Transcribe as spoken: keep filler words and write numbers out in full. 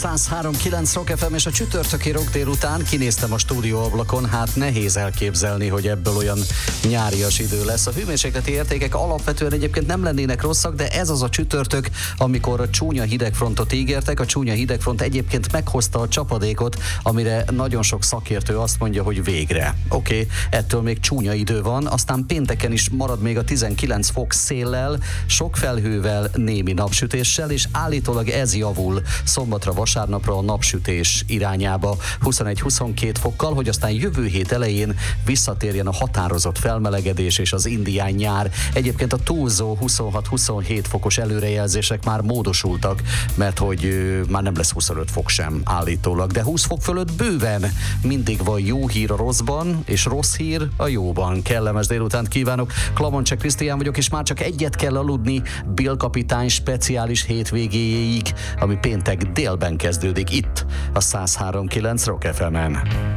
száz három kilenc Rock ef em és a csütörtöki rock délután kinéztem a stúdióablakon, hát nehéz elképzelni, hogy ebből olyan nyárias idő lesz. A hőmérsékleti értékek alapvetően egyébként nem lennének rosszak, de ez az a csütörtök, amikor a csúnya hidegfrontot ígértek. A csúnya hidegfront egyébként meghozta a csapadékot, amire nagyon sok szakértő azt mondja, hogy végre. Oké, okay, ettől még csúnya idő van, aztán pénteken is marad még a tizenkilenc fok széllel, sok felhővel, némi napsütéssel, és állítólag ez javul szombatra, vasárnapra a napsütés irányába huszonegy-huszonkét fokkal, hogy aztán jövő hét elején visszatérjen a határozott felmelegedés és az indián nyár. Egyébként a túlzó huszonhat-huszonhét fokos előrejelzések már módosultak, mert hogy ö, már nem lesz huszonöt fok sem állítólag, de húsz fok fölött bőven mindig van jó hír a rosszban, és rossz hír a jóban. Kellemes délutánt kívánok, Klamoncsek Krisztián vagyok, és már csak egyet kell aludni Bill kapitány speciális hétvégéig, ami péntek délben kezdődik itt a száz három kilenc Rock ef emen.